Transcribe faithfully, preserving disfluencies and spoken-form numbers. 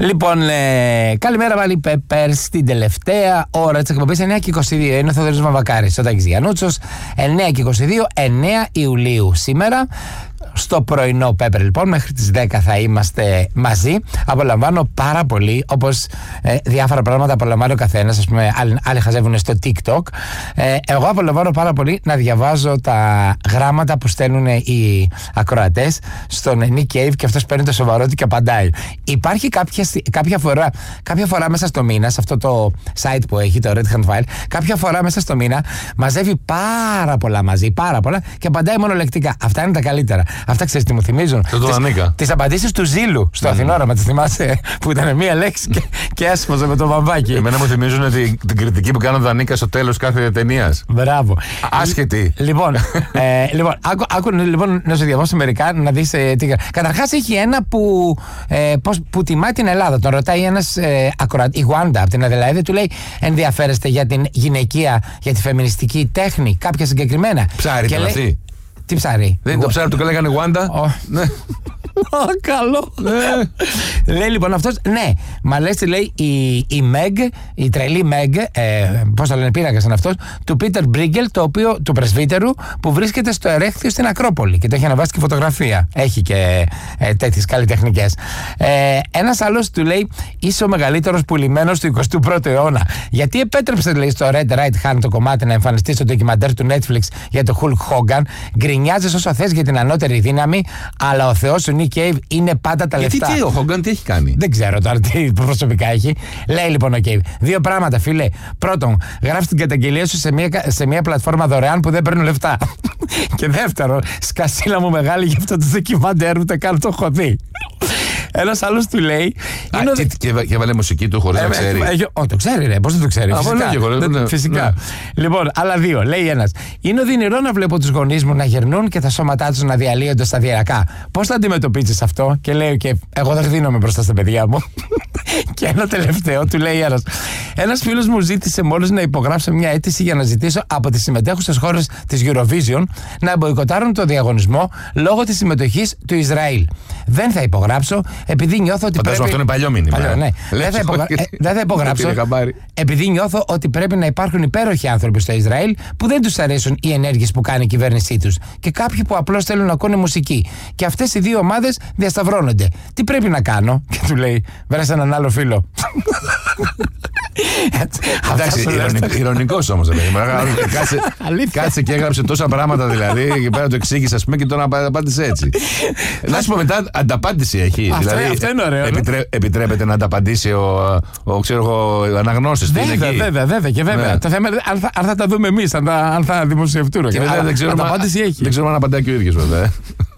Λοιπόν, ε, καλημέρα πάλι Πέπερ στην τελευταία ώρα τη εκπομπή εννιά και είκοσι δύο. Είναι ο Θοδωρής Μαυρακάρης, ο Τάκης Γιαννούτσος. εννιά και είκοσι δύο, εννέα Ιουλίου σήμερα. Στο πρωινό Πέπερ, λοιπόν, μέχρι τις δέκα θα είμαστε μαζί. Απολαμβάνω πάρα πολύ, όπως ε, διάφορα πράγματα απολαμβάνει ο καθένας. Ας πούμε, άλλοι, άλλοι χαζεύουν στο TikTok. Ε, εγώ απολαμβάνω πάρα πολύ να διαβάζω τα γράμματα που στέλνουν οι ακροατές στον Nick Cave και αυτός παίρνει το σοβαρό του και απαντάει. Υπάρχει κάποια, κάποια, φορά, κάποια φορά μέσα στο μήνα, σε αυτό το site που έχει, το Red Hand File, κάποια φορά μέσα στο μήνα μαζεύει πάρα πολλά μαζί, πάρα πολλά και απαντάει μονολεκτικά. Αυτά είναι τα καλύτερα. Αυτά ξέρεις τι μου θυμίζουν? Τις απαντήσεις του Ζήλου στο mm. Αθηνόραμα. Τις θυμάσαι? Που ήταν μία λέξη και, και έσπαζε με το βαμβάκι. Εμένα μου θυμίζουν την, την κριτική που κάνουν Δανίκα στο τέλος κάθε ταινίας. Μπράβο. Άσχετη. Λοιπόν, ε, λοιπόν, άκου, άκου λοιπόν, να σου διαβάσω μερικά να δεις ε, τι. Καταρχάς έχει ένα που, ε, πώς, που τιμά την Ελλάδα. Τον ρωτάει ένας ε, ακροατής, η Γουάντα από την Αδελαίδη, του λέει: ενδιαφέρεστε για την γυναικεία, για τη φεμινιστική τέχνη, κάποια συγκεκριμένα? Ψάρι ήταν αυτή. Τι ψάρι? Δεν είναι το ψάρι που το λέγανε Γουάντα. Ναι. Καλό. Λέει λοιπόν αυτός, ναι, μα λες τι λέει η, η Meg, η τρελή Meg, ε, πώς το λένε, πίνακας είναι αυτός, του Πίτερ Μπρίγκελ, το οποίο, του πρεσβύτερου, που βρίσκεται στο Ερέχθιο στην Ακρόπολη και το έχει αναβάσει και φωτογραφία. Έχει και ε, τέτοιες καλλιτεχνικές. Ε, ένας άλλος του λέει: είσαι ο μεγαλύτερος πουλημένος του εικοστού πρώτου αιώνα. Γιατί επέτρεψε, λέει, στο Red Right Hand το κομμάτι να εμφανιστεί στο ντοκιμαντέρ του Netflix για το Hulk Hogan. Γκρινιάζεις όσο θες για την ανώτερη δύναμη, αλλά ο Θεός ο Nick Cave είναι πάντα τα λεφτά. Γιατί τι, ο Hogan τι έχει κάνει? Δεν ξέρω τώρα τι προσωπικά έχει. Λέει λοιπόν ο Cave: δύο πράγματα, φίλε. Πρώτον, γράφει την καταγγελία σου σε μια, σε μια πλατφόρμα δωρεάν που δεν παίρνουν λεφτά. Και δεύτερον, σκασίλα μου μεγάλη για αυτό το ντοκιμαντέρ, ούτε καν το έχω δει. Ένας άλλος του λέει. Α, ο... και, και, και έβαλε μουσική του χωρίς ε, να ξέρει. Ε, ε, το ξέρει, ρε. Πώς δεν το ξέρει? Α, φυσικά. και εγώ, ναι, ναι, φυσικά. Ναι. Λοιπόν, άλλα δύο. Λέει ένας: είναι οδυνηρό να βλέπω τους γονείς μου να γερνούν και τα σώματά τους να διαλύονται σταδιακά. Πώς θα αντιμετωπίσεις αυτό? Και λέει: και εγώ δεν δίνομαι μπροστά στα παιδιά μου. Και ένα τελευταίο του λέει ένας: ένας φίλος μου ζήτησε μόλις να υπογράψω μια αίτηση για να ζητήσω από τις συμμετέχουσες χώρες της Eurovision να μποϊκοτάρουν το διαγωνισμό λόγω της συμμετοχής του Ισραήλ. Δεν θα υπογράψω επειδή νιώθω ότι. Φαντάζομαι αυτό είναι παλιό μήνυμα. Παλιό, ναι. Δεν θα, υπογρα... ε, δεν θα υπογράψω επειδή νιώθω ότι πρέπει να υπάρχουν υπέροχοι άνθρωποι στο Ισραήλ που δεν τους αρέσουν οι ενέργειες που κάνει η κυβέρνησή τους και κάποιοι που απλώς θέλουν να ακούνε μουσική. Και αυτές οι δύο ομάδες διασταυρώνονται. Τι πρέπει να κάνω? Και του λέει: βρες έναν άλλο φίλο. Εντάξει, ηρωνικός όμως. Κάτσε και έγραψε τόσα πράγματα δηλαδή. Και πέρα το εξήγησε, ας πούμε, και τώρα απάντησε έτσι. Να σου πω μετά, ανταπάντηση έχει. Αυτό είναι ωραίο. Επιτρέπεται να ανταπαντήσει ο αναγνώστης. Βέβαια, βέβαια και βέβαια. Το θέμα είναι αν θα τα δούμε εμείς, αν θα δημοσιευτούν. Δεν ξέρουμε αν απαντάει και ο ίδιος βέβαια.